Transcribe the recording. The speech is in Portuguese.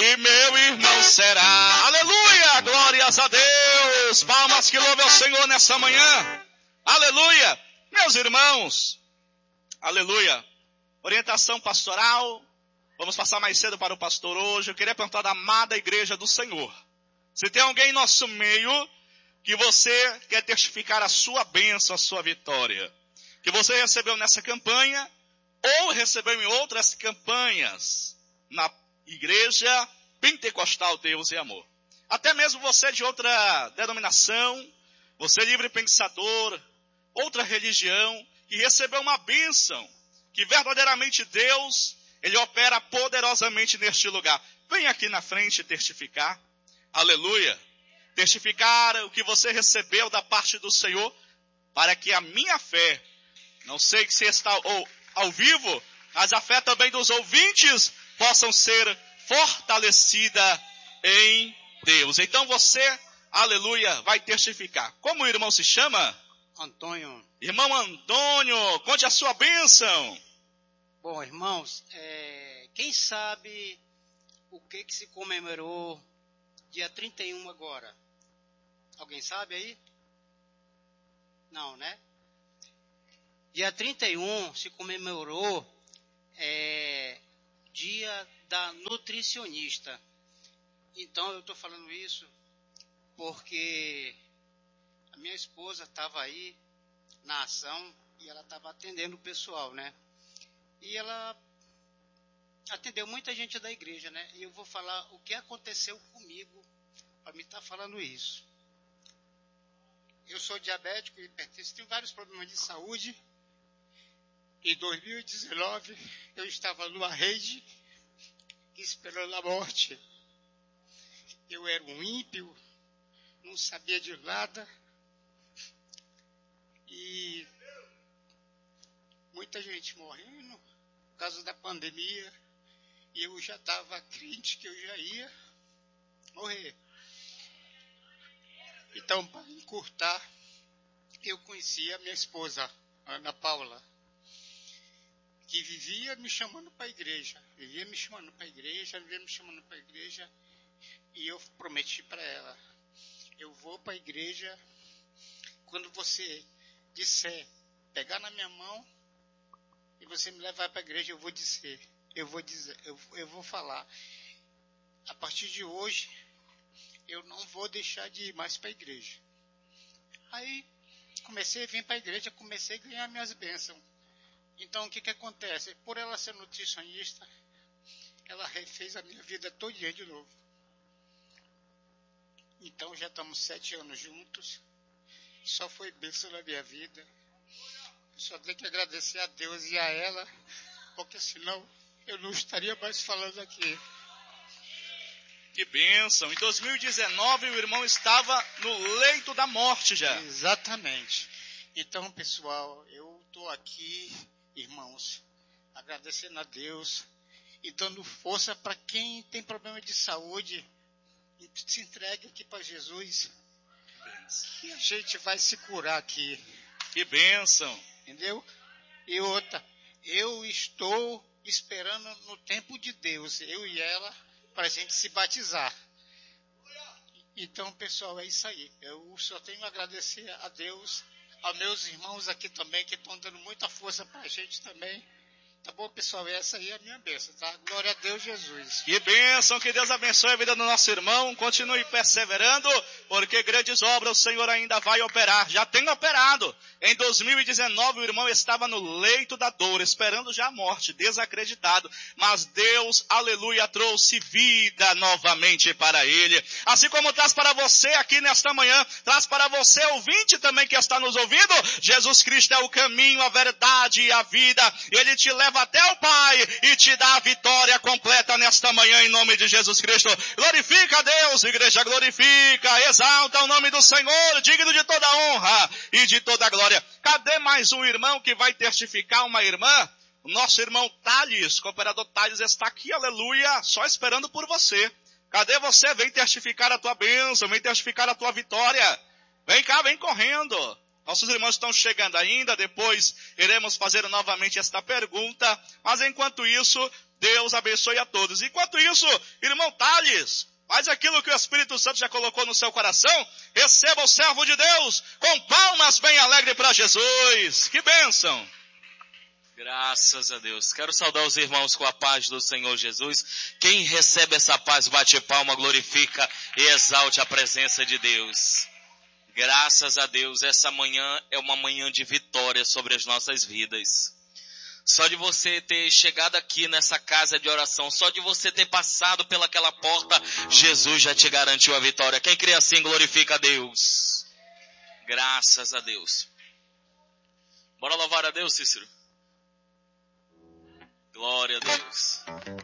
e meu irmão será. Aleluia, glórias a Deus. Palmas que louvem ao Senhor nessa manhã. Aleluia, meus irmãos. Aleluia. Orientação pastoral. Vamos passar mais cedo para o pastor hoje. Eu queria perguntar da amada igreja do Senhor. Se tem alguém em nosso meio que você quer testificar a sua bênção, a sua vitória, que você recebeu nessa campanha ou recebeu em outras campanhas na igreja pentecostal Deus e Amor. Até mesmo você de outra denominação, você livre pensador, outra religião, que recebeu uma bênção, que verdadeiramente Deus, Ele opera poderosamente neste lugar. Vem aqui na frente testificar. Aleluia. Testificar o que você recebeu da parte do Senhor, para que a minha fé, não sei se está ao vivo, mas a fé também dos ouvintes possam ser fortalecida em Deus. Então você, aleluia, vai testificar. Como o irmão se chama? Antônio. Irmão Antônio, conte a sua bênção. Bom, irmãos, quem sabe o que se comemorou dia 31 agora? Alguém sabe aí? Não, né? Dia 31 se comemorou dia da nutricionista. Então eu estou falando isso porque a minha esposa estava aí na ação e ela estava atendendo o pessoal, né? E ela atendeu muita gente da igreja, né? E eu vou falar o que aconteceu comigo para me estar falando isso. Eu sou diabético, hipertenso, tenho vários problemas de saúde. Em 2019, eu estava numa rede esperando a morte. Eu era um ímpio, não sabia de nada. E muita gente morrendo por causa da pandemia. E eu já estava crente que eu já ia morrer. Então, para encurtar, eu conheci a minha esposa, Ana Paula, que vivia me chamando para a igreja. Vivia me chamando para a igreja. E eu prometi para ela, eu vou para a igreja, quando você disser, pegar na minha mão, e você me levar para a igreja, eu vou falar. A partir de hoje, eu não vou deixar de ir mais para a igreja. Aí, comecei a vir para a igreja, comecei a ganhar minhas bênçãos. Então, o que acontece? Por ela ser nutricionista, ela refez a minha vida todinha de novo. Então, já estamos 7 anos juntos. Só foi bênção na minha vida. Só tenho que agradecer a Deus e a ela, porque senão eu não estaria mais falando aqui. Que bênção. Em 2019 o irmão estava no leito da morte já. Exatamente. Então, pessoal, eu estou aqui, irmãos, agradecendo a Deus e dando força para quem tem problema de saúde. Se entregue aqui para Jesus. E a gente vai se curar aqui. Que bênção. Entendeu? E outra, eu estou esperando no tempo de Deus, eu e ela, para a gente se batizar. Então, pessoal, é isso aí. Eu só tenho a agradecer a Deus, aos meus irmãos aqui também, que estão dando muita força para a gente também. Tá bom, pessoal? Essa aí é a minha bênção, tá? Glória a Deus, Jesus. Que bênção, que Deus abençoe a vida do nosso irmão. Continue perseverando, porque grandes obras o Senhor ainda vai operar. Já tem operado. Em 2019, o irmão estava no leito da dor, esperando já a morte, desacreditado. Mas Deus, aleluia, trouxe vida novamente para ele. Assim como traz para você aqui nesta manhã, traz para você, ouvinte também que está nos ouvindo, Jesus Cristo é o caminho, a verdade e a vida. Ele te leva até o Pai e te dá a vitória completa nesta manhã em nome de Jesus Cristo. Glorifica a Deus, igreja, glorifica, exalta o nome do Senhor, digno de toda honra e de toda glória. Cadê mais um irmão que vai testificar, uma irmã? O nosso irmão Thales, cooperador Thales, está aqui, aleluia, só esperando por você. Cadê você? Vem testificar a tua bênção, vem testificar a tua vitória. Vem cá, vem correndo. Nossos irmãos estão chegando ainda, depois iremos fazer novamente esta pergunta, mas enquanto isso, Deus abençoe a todos. Enquanto isso, irmão Thales, faz aquilo que o Espírito Santo já colocou no seu coração. Receba o servo de Deus com palmas bem alegre para Jesus. Que bênção! Graças a Deus. Quero saudar os irmãos com a paz do Senhor Jesus. Quem recebe essa paz, bate palma, glorifica e exalte a presença de Deus. Graças a Deus, essa manhã é uma manhã de vitória sobre as nossas vidas. Só de você ter chegado aqui nessa casa de oração, só de você ter passado pelaquela porta, Jesus já te garantiu a vitória. Quem crê assim, glorifica a Deus. Graças a Deus. Bora louvar a Deus, Cícero? Glória a Deus.